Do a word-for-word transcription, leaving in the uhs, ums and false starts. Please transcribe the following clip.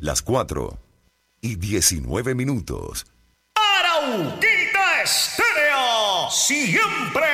Las cuatro y diecinueve minutos. Arauquita Estéreo, siempre